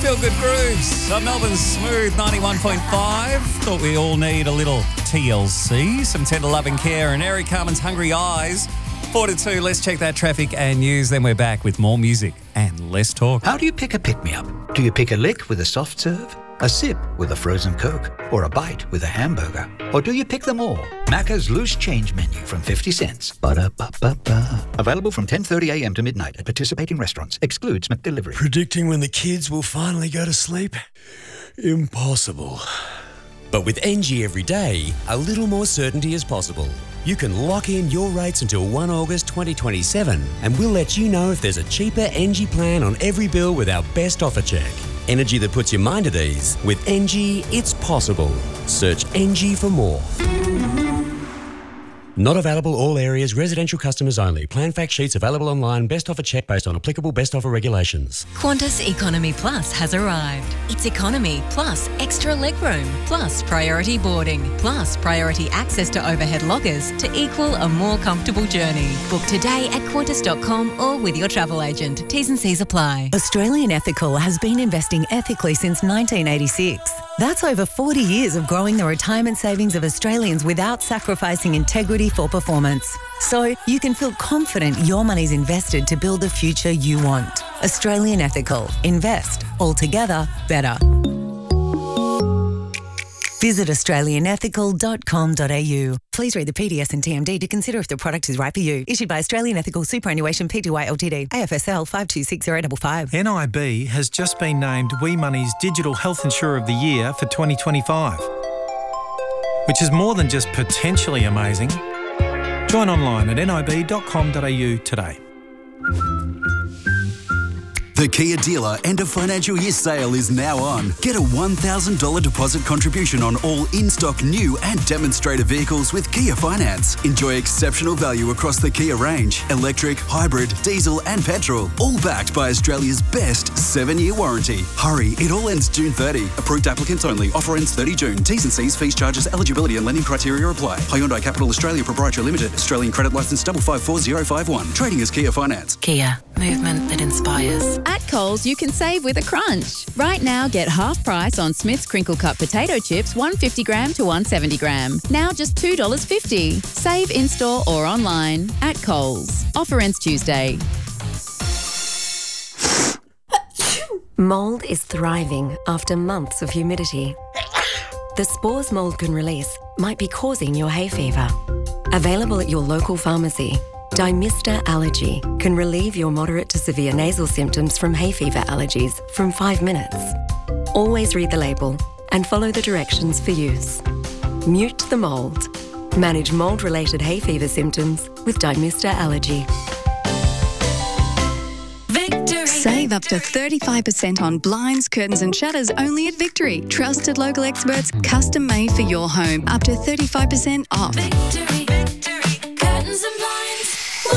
Feel Good Grooves on Melbourne's Smooth 91.5. Thought we all need a little TLC, some tender love and care, and Eric Carmen's Hungry Eyes. 4 to 2, let's check that traffic and news. Then we're back with more music and less talk. How do you pick a pick-me-up? Do you pick a lick with a soft serve, a sip with a frozen Coke, or a bite with a hamburger? Or do you pick them all? Macca's Loose Change Menu from 50 cents. Ba-da-ba-ba-ba. Available from 10:30am to midnight at participating restaurants. Excludes McDelivery. Predicting when the kids will finally go to sleep? Impossible. But with NG every day, a little more certainty is possible. You can lock in your rates until 1 August 2027 and we'll let you know if there's a cheaper NG plan on every bill with our best offer check. Energy that puts your mind at ease. With NG, it's possible. Search NG for more. Not available all areas, residential customers only. Plan fact sheets available online. Best offer check based on applicable best offer regulations. Qantas Economy Plus has arrived. It's economy plus extra legroom plus priority boarding plus priority access to overhead lockers to equal a more comfortable journey. Book today at qantas.com or with your travel agent. T's and C's apply. Australian Ethical has been investing ethically since 1986. That's over 40 years of growing the retirement savings of Australians without sacrificing integrity for performance. So you can feel confident your money's invested to build the future you want. Australian Ethical. Invest. Altogether better. Visit australianethical.com.au. Please read the PDS and TMD to consider if the product is right for you. Issued by Australian Ethical Superannuation Pty Ltd. AFSL 526055. NIB has just been named We Money's Digital Health Insurer of the Year for 2025, which is more than just potentially amazing. Join online at nib.com.au today. The Kia dealer end of financial year sale is now on. Get a $1,000 deposit contribution on all in-stock new and demonstrator vehicles with Kia Finance. Enjoy exceptional value across the Kia range. Electric, hybrid, diesel and petrol. All backed by Australia's best 7-year warranty. Hurry, it all ends June 30. Approved applicants only. Offer ends 30 June. T's and C's, fees, charges, eligibility and lending criteria apply. Hyundai Capital Australia Proprietary Limited. Australian Credit Licence 554051. Trading as Kia Finance. Kia. Movement that inspires. At Coles, you can save with a crunch. Right now, get half price on Smith's Crinkle Cut potato chips, 150 gram to 170 gram. Now just $2.50. Save in-store or online at Coles. Offer ends Tuesday. Mould is thriving after months of humidity. The spores mould can release might be causing your hay fever. Available at your local pharmacy, Dymista Allergy can relieve your moderate to severe nasal symptoms from hay fever allergies from 5 minutes. Always read the label and follow the directions for use. Mute the mould. Manage mould-related hay fever symptoms with Dymista Allergy. Save up to 35% on blinds, curtains and shutters only at Victory. Trusted local experts, custom made for your home. Up to 35% off. Victory, curtains and blinds,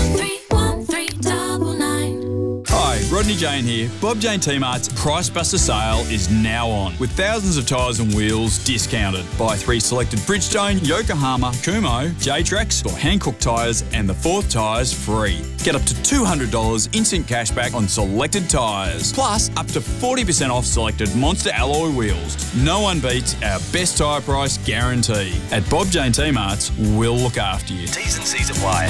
131399. Hi, Rodney Jane here. Bob Jane T-Mart's Price Buster sale is now on, with thousands of tyres and wheels discounted. Buy 3 selected Bridgestone, Yokohama, Kumho, J-Trax or Hankook tyres and the 4th tyres free. Get up to $200 instant cashback on selected tyres. Plus, up to 40% off selected Monster alloy wheels. No one beats our best tyre price guarantee. At Bob Jane T-Mart's, we'll look after you. T's and C's apply.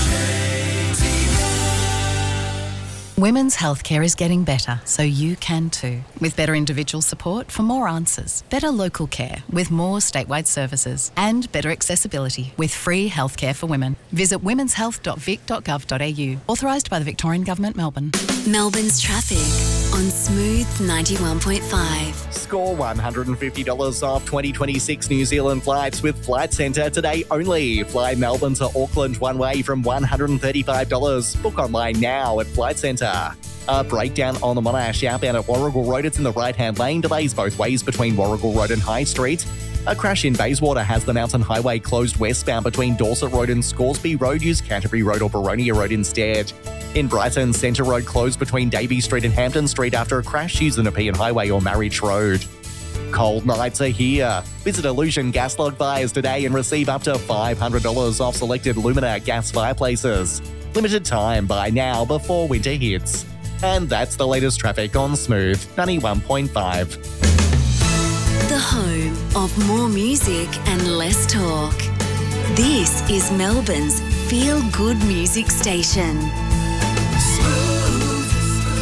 Women's healthcare is getting better, so you can too. With better individual support for more answers, better local care with more statewide services, and better accessibility with free healthcare for women. Visit womenshealth.vic.gov.au. Authorised by the Victorian Government, Melbourne. Melbourne's traffic on Smooth 91.5. Score $150 off 2026 New Zealand flights with Flight Centre today only. Fly Melbourne to Auckland one way from $135. Book online now at Flight Centre. A breakdown on the Monash outbound at Warrigal Road. It's in the right-hand lane. Delays both ways between Warrigal Road and High Street. A crash in Bayswater has the Mountain Highway closed westbound between Dorset Road and Scoresby Road. Use Canterbury Road or Baronia Road instead. In Brighton, Centre Road closed between Davey Street and Hampton Street after a crash. Use the Nepean Highway or Marriage Road. Cold nights are here. Visit Illusion Gas Log Buyers today and receive up to $500 off selected Lumina gas fireplaces. Limited time, buy now before winter hits. And that's the latest traffic on Smooth 91.5. The home of more music and less talk. This is Melbourne's Feel Good Music Station. Smooth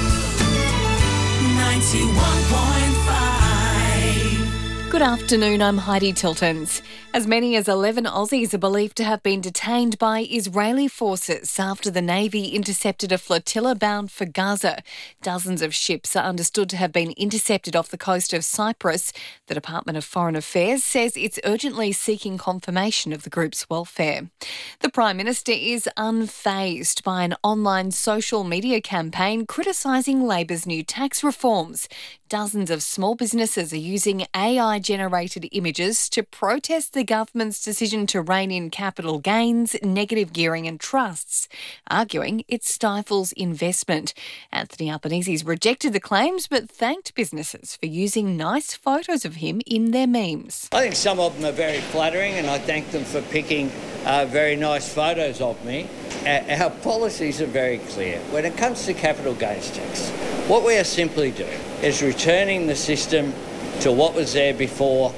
91.5. Good afternoon, I'm Heidi Tiltons. As many as 11 Aussies are believed to have been detained by Israeli forces after the Navy intercepted a flotilla bound for Gaza. Dozens of ships are understood to have been intercepted off the coast of Cyprus. The Department of Foreign Affairs says it's urgently seeking confirmation of the group's welfare. The Prime Minister is unfazed by an online social media campaign criticising Labor's new tax reforms. Dozens of small businesses are using AI-generated images to protest the government's decision to rein in capital gains, negative gearing and trusts, arguing it stifles investment. Anthony Albanese's rejected the claims but thanked businesses for using nice photos of him in their memes. I think some of them are very flattering and I thank them for picking very nice photos of me. Our policies are very clear. When it comes to capital gains tax, what we are simply doing is returning the system to what was there before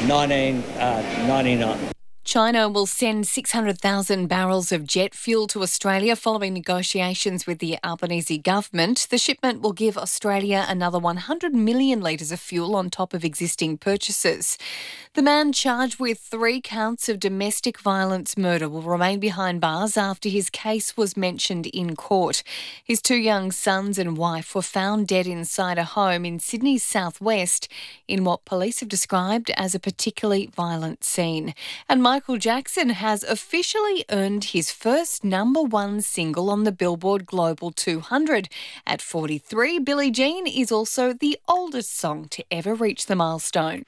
1999. China will send 600,000 barrels of jet fuel to Australia following negotiations with the Albanese government. The shipment will give Australia another 100 million litres of fuel on top of existing purchases. The man charged with 3 counts of domestic violence murder will remain behind bars after his case was mentioned in court. His 2 young sons and wife were found dead inside a home in Sydney's southwest in what police have described as a particularly violent scene. And Michael Jackson has officially earned his first #1 single on the Billboard Global 200. At 43, Billie Jean is also the oldest song to ever reach the milestone.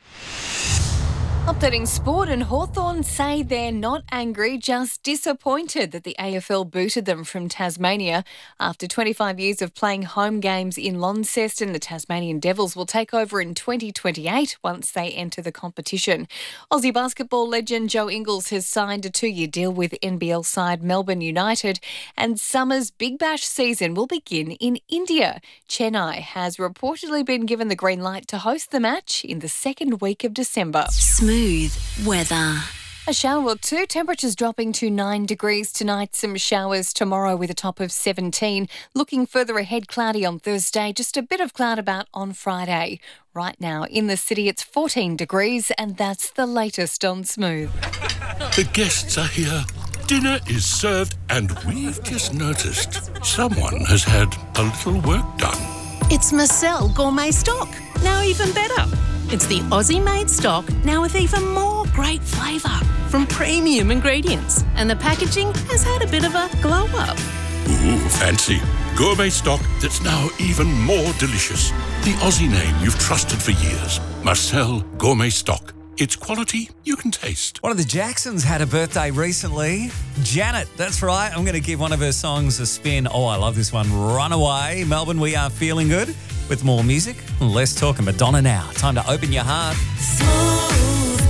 Updating sport, and Hawthorn say they're not angry, just disappointed that the AFL booted them from Tasmania. After 25 years of playing home games in Launceston, the Tasmanian Devils will take over in 2028 once they enter the competition. Aussie basketball legend Joe Ingles has signed a 2-year deal with NBL side Melbourne United, and summer's Big Bash season will begin in India. Chennai has reportedly been given the green light to host the match in the second week of December. Smooth weather. A shower or two, temperatures dropping to 9 degrees tonight, some showers tomorrow with a top of 17. Looking further ahead, cloudy on Thursday, just a bit of cloud about on Friday. Right now in the city it's 14 degrees and that's the latest on Smooth. The guests are here, dinner is served and we've just noticed someone has had a little work done. It's Marcel Gourmet Stock, now even better. It's the Aussie-made stock, now with even more great flavour from premium ingredients. And the packaging has had a bit of a glow-up. Ooh, fancy. Gourmet stock that's now even more delicious. The Aussie name you've trusted for years. Marcel Gourmet Stock. It's quality you can taste. One of the Jacksons had a birthday recently. Janet, that's right. I'm going to give one of her songs a spin. Oh, I love this one. Runaway. Melbourne, we are feeling good. With more music, less talk, and Madonna now. Time to open your heart. Smooth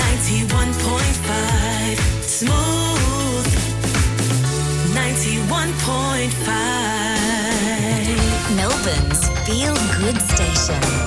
91.5. Smooth 91.5. Melbourne's Feel Good Station.